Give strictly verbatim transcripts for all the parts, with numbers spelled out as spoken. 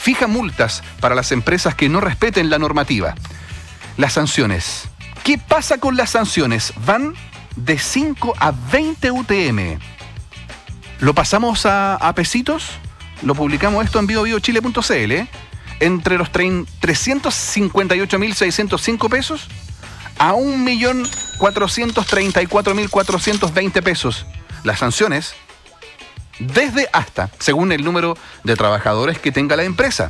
fija multas para las empresas que no respeten la normativa. Las sanciones. ¿Qué pasa con las sanciones? Van de cinco a veinte U T M. ¿Lo pasamos a, a pesitos? Lo publicamos esto en bio bio chile punto c l. ¿eh? Entre los trescientos cincuenta y ocho mil seiscientos cinco pesos a un millón cuatrocientos treinta y cuatro mil cuatrocientos veinte pesos. Las sanciones, desde hasta, según el número de trabajadores que tenga la empresa.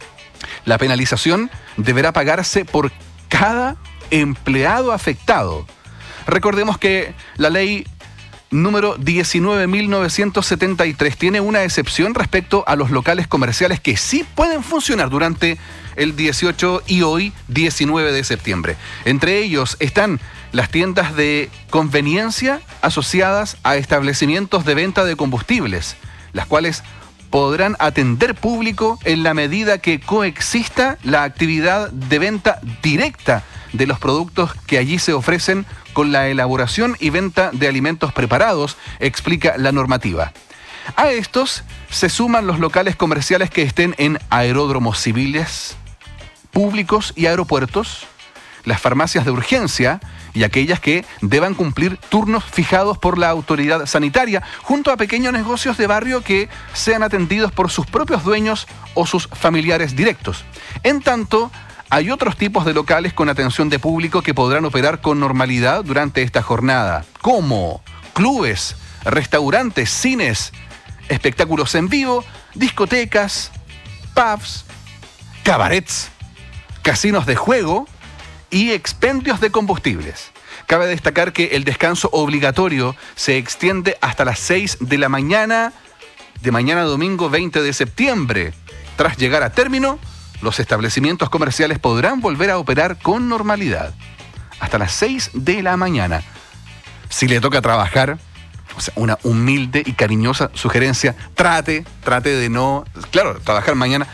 La penalización deberá pagarse por cada empleado afectado. Recordemos que la ley número diecinueve mil novecientos setenta y tres tiene una excepción respecto a los locales comerciales que sí pueden funcionar durante el dieciocho y hoy diecinueve de septiembre. Entre ellos están las tiendas de conveniencia asociadas a establecimientos de venta de combustibles, las cuales podrán atender público en la medida que coexista la actividad de venta directa de los productos que allí se ofrecen con la elaboración y venta de alimentos preparados, explica la normativa. A estos se suman los locales comerciales que estén en aeródromos civiles, públicos y aeropuertos, las farmacias de urgencia y aquellas que deban cumplir turnos fijados por la autoridad sanitaria, junto a pequeños negocios de barrio que sean atendidos por sus propios dueños o sus familiares directos. En tanto, hay otros tipos de locales con atención de público que podrán operar con normalidad durante esta jornada, como clubes, restaurantes, cines, espectáculos en vivo, discotecas, pubs, cabarets, casinos de juego y expendios de combustibles. Cabe destacar que el descanso obligatorio se extiende hasta las seis de la mañana de mañana domingo veinte de septiembre. Tras llegar a término, los establecimientos comerciales podrán volver a operar con normalidad hasta las seis de la mañana. Si le toca trabajar, o sea, una humilde y cariñosa sugerencia, trate, trate de no, claro, trabajar mañana,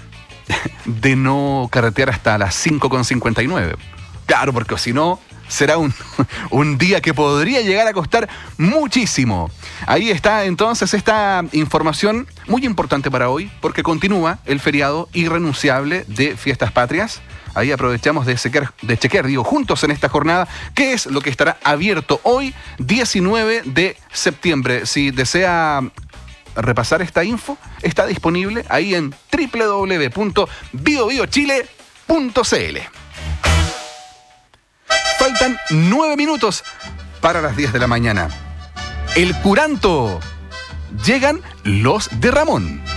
de no carretear hasta las cinco con cincuenta y nueve. Claro, porque si no, será un, un día que podría llegar a costar muchísimo. Ahí está entonces esta información muy importante para hoy, porque continúa el feriado irrenunciable de Fiestas Patrias. Ahí aprovechamos de chequear, de chequear, digo, juntos en esta jornada, qué es lo que estará abierto hoy, diecinueve de septiembre. Si desea repasar esta info, está disponible ahí en doble u doble u doble u punto bio bio chile punto c l. Faltan nueve minutos para las diez de la mañana. El Curanto. Llegan los de Ramón.